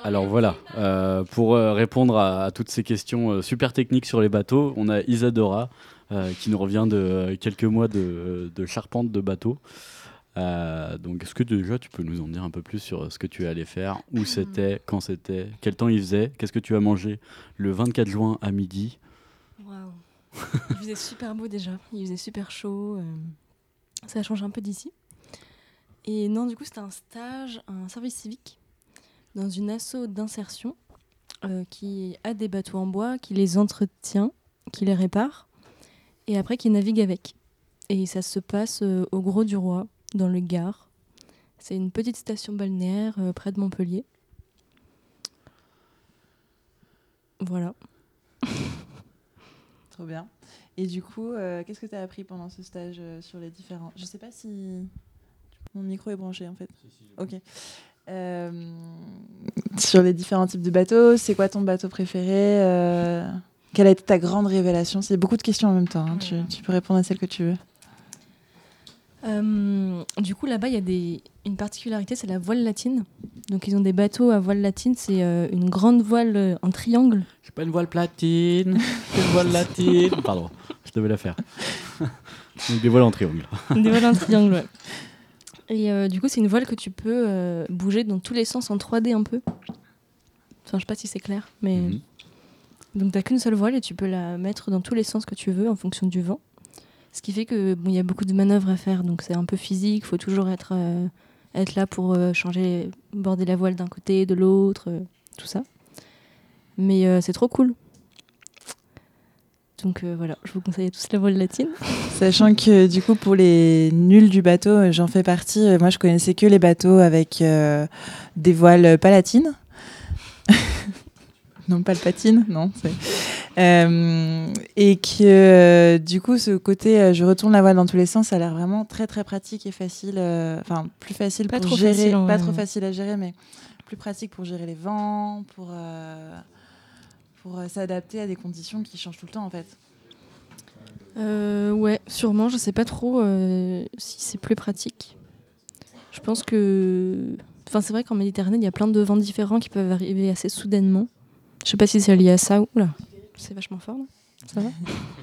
Alors voilà, pour répondre à toutes ces questions super techniques sur les bateaux, on a Isadora qui nous revient de quelques mois de charpente de bateau. Donc est-ce que déjà tu peux nous en dire un peu plus sur ce que tu es allé faire, où c'était, quand c'était, quel temps il faisait, qu'est-ce que tu as mangé le 24 juin à midi? Waouh. Il faisait super beau déjà, il faisait super chaud, ça change un peu d'ici. Et non, du coup, c'était un stage, un service civique dans une asso d'insertion qui a des bateaux en bois, qui les entretient, qui les répare et après qui navigue avec. Et ça se passe au Gros du Roi, dans le Gard. C'est une petite station balnéaire près de Montpellier. Voilà. Trop bien. Et du coup, qu'est-ce que tu as appris pendant ce stage sur les différents... Je sais pas si mon micro est branché en fait. Ok. Sur les différents types de bateaux, c'est quoi ton bateau préféré quelle a été ta grande révélation? C'est beaucoup de questions en même temps. Hein. Tu peux répondre à celle que tu veux. Du coup, là-bas, il y a une particularité, c'est la voile latine. Donc, ils ont des bateaux à voile latine. C'est une grande voile en triangle. J'ai pas une voile platine, j'ai une voile latine. Pardon, je devais la faire. Donc des voiles en triangle. Des voiles en triangle, ouais. Et du coup, c'est une voile que tu peux bouger dans tous les sens en 3D un peu. Enfin, je sais pas si c'est clair, mais... Donc, t'as qu'une seule voile et tu peux la mettre dans tous les sens que tu veux en fonction du vent. Ce qui fait que y a beaucoup de manœuvres à faire, donc c'est un peu physique. Il faut toujours être là pour changer, border la voile d'un côté, de l'autre, tout ça. Mais c'est trop cool. Donc voilà, je vous conseille à tous la voile latine. Sachant que du coup, pour les nuls du bateau, j'en fais partie. Moi, je connaissais que les bateaux avec des voiles pas latines. Non, pas le patine, non. Et que du coup, ce côté, je retourne la voile dans tous les sens, ça a l'air vraiment très très pratique et facile. Enfin, plus facile pas pour trop gérer, facile, pas trop facile à gérer, mais plus pratique pour gérer les vents, pour s'adapter à des conditions qui changent tout le temps en fait. Ouais, sûrement. Je sais pas trop si c'est plus pratique. Je pense que... Enfin, c'est vrai qu'en Méditerranée, il y a plein de vents différents qui peuvent arriver assez soudainement. Je sais pas si c'est lié à ça ou... Oula, c'est vachement fort, là. Ça va?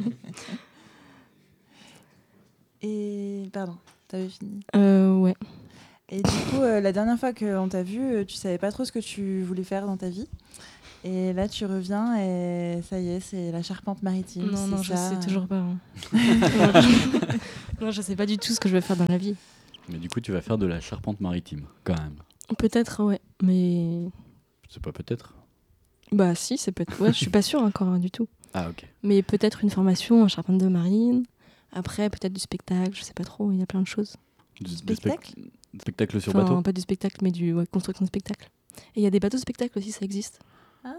Et pardon, t'avais fini? Ouais. Et du coup, la dernière fois qu'on t'a vu, tu savais pas trop ce que tu voulais faire dans ta vie. Et là, tu reviens et ça y est, c'est la charpente maritime. Non, je sais toujours pas. Hein. Non, je sais pas du tout ce que je vais faire dans la vie. Mais du coup, tu vas faire de la charpente maritime, quand même. Peut-être, ouais. Mais... C'est pas peut-être. Bah si, c'est peut-être... Ouais, je suis pas sûre encore du tout. Ah, ok. Mais peut-être une formation en charpente de marine. Après, peut-être du spectacle, je sais pas trop. Il y a plein de choses. Du spectacle spectacle sur enfin, bateau? Pas du spectacle, mais du construction de spectacle. Et il y a des bateaux de spectacle aussi, ça existe. Ah.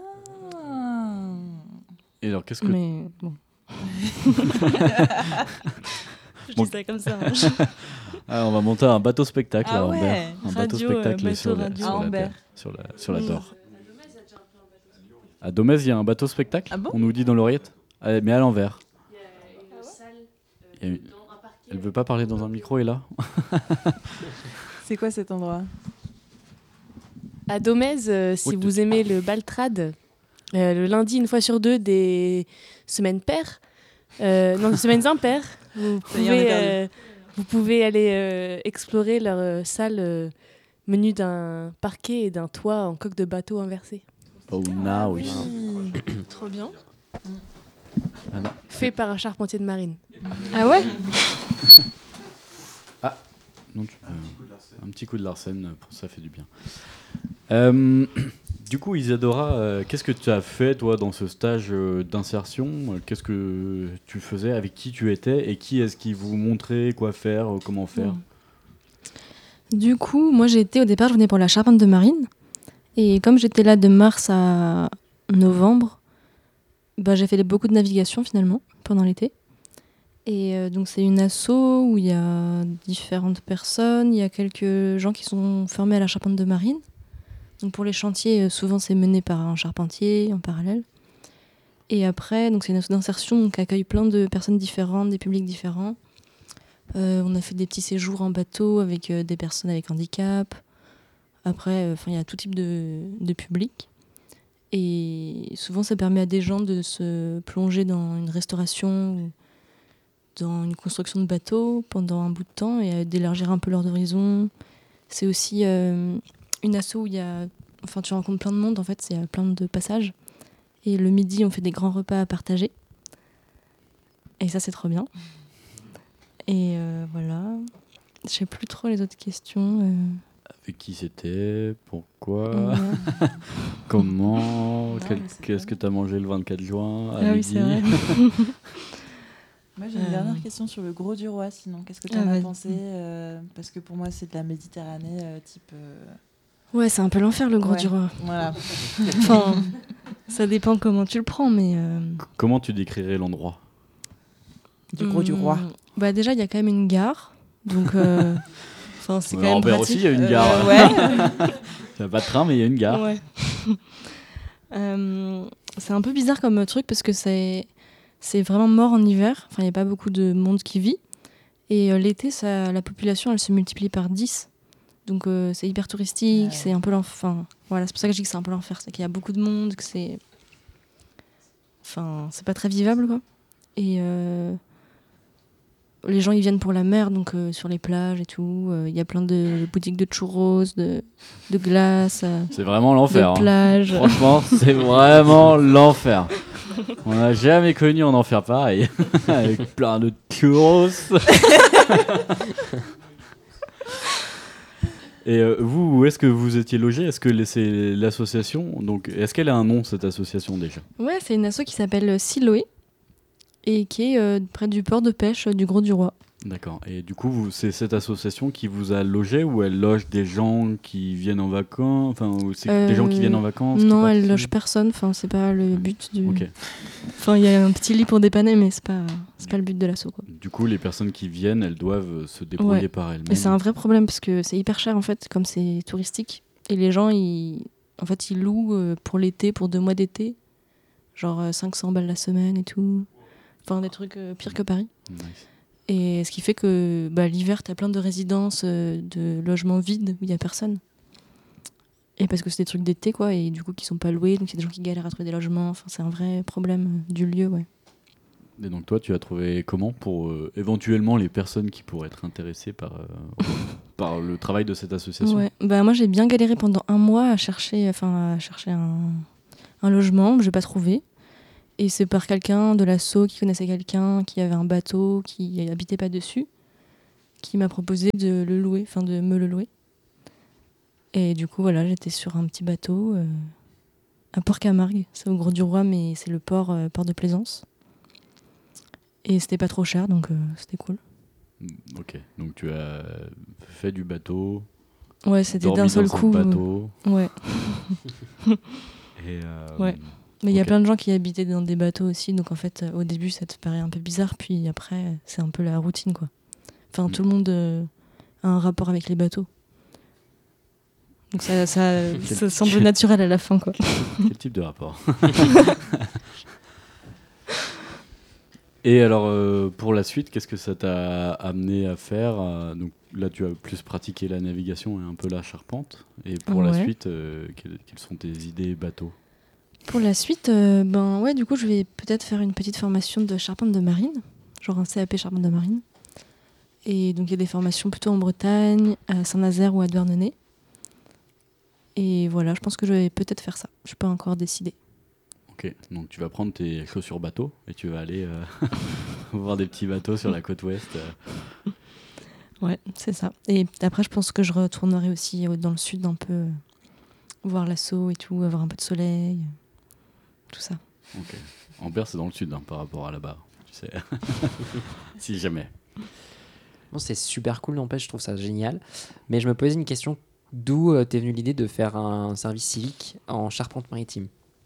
Et alors, qu'est-ce que... Mais bon... Je dis ça comme ça. Hein. on va monter un bateau spectacle à ouais. Amber. Un bateau spectacle sur la Terre, sur la Dore. À Domez, il y a un bateau spectacle. Ah bon? On nous dit dans l'oreillette. Mais à l'envers. Il y a une salle dans un parquet. Elle veut pas parler dans un micro, et là? C'est quoi cet endroit? À Domez, si vous aimez le baltrad, le lundi, une fois sur deux, des semaines paires, des semaines impaires, vous pouvez aller explorer leur salle menue d'un parquet et d'un toit en coque de bateau inversé. Oh, now, oui. Trop bien. Fait par un charpentier de marine. Ah ouais? Ah, non, un petit coup de Larsen, ça fait du bien. Du coup, Isadora, qu'est-ce que tu as fait, toi, dans ce stage d'insertion? Qu'est-ce que tu faisais? Avec qui tu étais? Et qui est-ce qui vous montrait quoi faire, comment faire? Du coup, moi, au départ, je venais pour la charpente de marine. Et comme j'étais là de mars à novembre, j'ai fait beaucoup de navigation, finalement, pendant l'été. Et donc, c'est une asso où il y a différentes personnes. Il y a quelques gens qui sont formés à la charpente de marine. Donc pour les chantiers, souvent c'est mené par un charpentier en parallèle. Et après, donc c'est une asso d'insertion qui accueille plein de personnes différentes, des publics différents. On a fait des petits séjours en bateau avec des personnes avec handicap. Après, il y a tout type de public. Et souvent, ça permet à des gens de se plonger dans une restauration ou dans une construction de bateau pendant un bout de temps et d'élargir un peu leurs horizons. C'est aussi une asso où tu rencontres plein de monde, en fait, c'est plein de passages. Et le midi, on fait des grands repas à partager. Et ça, c'est trop bien. Et voilà. Je sais plus trop les autres questions. Avec qui c'était? Pourquoi? Comment? Qu'est-ce que tu as mangé le 24 juin à midi? Oui, c'est vrai. Moi, j'ai une dernière question sur le Gros du Roi, sinon. Qu'est-ce que tu en as pensé? Parce que pour moi, c'est de la Méditerranée type... Ouais, c'est un peu l'enfer, le Gros du Roi. Voilà. Enfin, ça dépend comment tu le prends, mais... Comment tu décrirais l'endroit? Du Gros du Roi. Bah déjà, il y a quand même une gare, donc... c'est quand même Ambert pratique. aussi, il y a une gare. Ouais. Il n'y a pas de train, mais il y a une gare. Ouais. C'est un peu bizarre comme truc, parce que c'est vraiment mort en hiver. Enfin, il n'y a pas beaucoup de monde qui vit. Et l'été, la population, elle se multiplie par 10. Donc c'est hyper touristique, c'est un peu l'enfer. Voilà, c'est pour ça que je dis que c'est un peu l'enfer. C'est qu'il y a beaucoup de monde, que c'est... Enfin, c'est pas très vivable, quoi. Et les gens, ils viennent pour la mer, donc sur les plages et tout. Il y a plein de boutiques de churros, de glace. C'est vraiment l'enfer. De plage. Franchement, c'est vraiment l'enfer. On n'a jamais connu un enfer pareil. Avec plein de churros. Et vous, où est-ce que vous étiez logé? Est-ce que c'est l'association? Donc, est-ce qu'elle a un nom, cette association, déjà? Ouais, c'est une asso qui s'appelle Siloé et qui est près du port de pêche du Gros du Roi. D'accord. Et du coup, c'est cette association qui vous a logé, ou elle loge des gens qui viennent en vacances? Enfin, ou c'est des gens qui viennent en vacances? Non, elle loge personne. Enfin, c'est pas le but du... Ok. Enfin, il y a un petit lit pour dépanner, mais c'est pas le but de l'asso, quoi. Du coup, les personnes qui viennent, elles doivent se débrouiller par elles-mêmes. Et c'est un vrai problème, parce que c'est hyper cher, en fait, comme c'est touristique. Et les gens, ils louent pour l'été, pour 2 mois d'été, genre 500 balles la semaine et tout. Enfin, des trucs pires que Paris. Nice. Et ce qui fait que l'hiver, t'as plein de résidences, de logements vides où il n'y a personne. Et parce que c'est des trucs d'été, quoi, et du coup, qui sont pas loués, donc il y a des gens qui galèrent à trouver des logements. Enfin, c'est un vrai problème du lieu, ouais. Et donc, toi, tu as trouvé comment pour éventuellement les personnes qui pourraient être intéressées par le travail de cette association? Ouais. Moi, j'ai bien galéré pendant 1 mois à chercher un logement, je n'ai pas trouvé. Et c'est par quelqu'un de l'asso qui connaissait quelqu'un qui avait un bateau, qui habitait pas dessus, qui m'a proposé de le louer, enfin de me le louer. Et du coup, voilà, j'étais sur un petit bateau à Port-Camargue. C'est au Gros du Roi, mais c'est le port de Plaisance. Et c'était pas trop cher, donc c'était cool. Ok, donc tu as fait du bateau. Ouais, c'était d'un seul coup. Bateau. Ouais. Et ouais. Mais il y a plein de gens qui habitaient dans des bateaux aussi, donc en fait, au début, ça te paraît un peu bizarre, puis après, c'est un peu la routine, quoi. Enfin, tout le monde a un rapport avec les bateaux. Donc ça semble naturel à la fin, quoi. Quel type de rapport? Et alors, pour la suite, qu'est-ce que ça t'a amené à faire? Donc là, tu as plus pratiqué la navigation et un peu la charpente. Et pour la suite, quelles sont tes idées bateau? Pour la suite, du coup, je vais peut-être faire une petite formation de charpente de marine, genre un CAP charpente de marine. Et donc, il y a des formations plutôt en Bretagne, à Saint-Nazaire ou à Douarnenez. Et voilà, je pense que je vais peut-être faire ça. Je suis pas encore décidée. Ok, donc tu vas prendre tes chaussures bateau et tu vas aller voir des petits bateaux sur la côte ouest. Ouais, c'est ça. Et après, je pense que je retournerai aussi dans le sud un peu, voir l'assaut et tout, avoir un peu de soleil, tout ça. Ok. Ambert, c'est dans le sud par rapport à là-bas, tu sais. Si jamais. Bon, c'est super cool, n'empêche, je trouve ça génial. Mais je me posais une question, d'où t'es venue l'idée de faire un service civique en charpente maritime?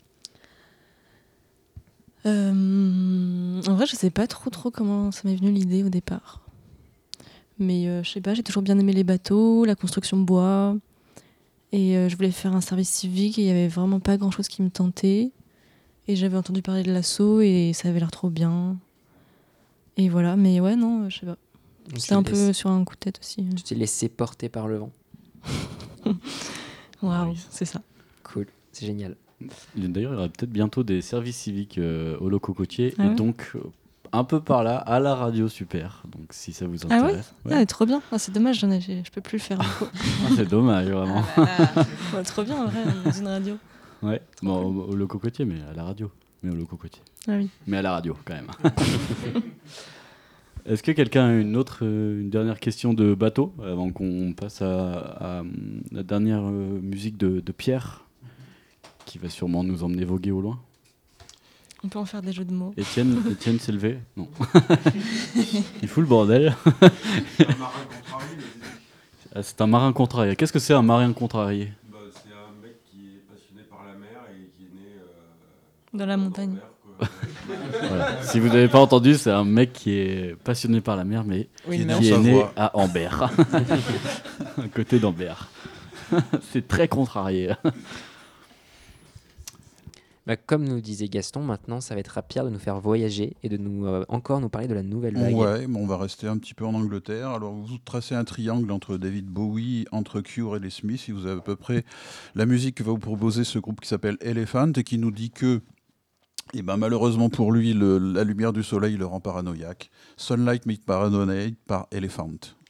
En vrai, je sais pas trop comment ça m'est venu l'idée au départ. Mais je sais pas, j'ai toujours bien aimé les bateaux, la construction de bois. Et je voulais faire un service civique et il y avait vraiment pas grand chose qui me tentait. Et j'avais entendu parler de l'assaut et ça avait l'air trop bien. Et voilà, mais ouais, non, je sais pas. C'était un peu sur un coup de tête aussi. Tu t'es laissé porter par le vent? Waouh, c'est ça. Cool, c'est génial. D'ailleurs, il y aura peut-être bientôt des services civiques au Loco Cotier, Ah et ouais donc un peu par là, à la radio super. Donc si ça vous Ah ouais, intéresse. Ah, trop bien. Ah, c'est dommage, je peux plus le faire. Du coup. C'est dommage, vraiment. Ouais, trop bien, en vrai, dans une radio. Ouais, bon, au Loco Cotier, mais à la radio. Mais au Loco Cotier. Ah oui. Mais à la radio, quand même. Est-ce que quelqu'un a une dernière question de bateau, avant qu'on passe à la dernière musique de Pierre, qui va sûrement nous emmener voguer au loin? On peut en faire des jeux de mots. Étienne s'est levé? Non. Il fout le bordel. C'est un marin contrarié. Qu'est-ce que c'est un marin contrarié? C'est un mec qui est passionné par la mer et qui est né Dans la montagne. Voilà. Si vous n'avez pas entendu, c'est un mec qui est passionné par la mer, mais Oui, qui mais est né Savoie. à Ambert, à côté d'Ambert. C'est très contrarié. Comme nous disait Gaston, maintenant ça va être à Pierre de nous faire voyager et de encore nous parler de la nouvelle vague. Ouais, mais on va rester un petit peu en Angleterre. Alors, vous tracez un triangle entre David Bowie, entre Cure et les Smiths. Et vous avez à peu près la musique que va vous proposer ce groupe qui s'appelle Elephant et qui nous dit que, malheureusement pour lui, la lumière du soleil le rend paranoïaque. Sunlight Meet Paranoid par Elephant.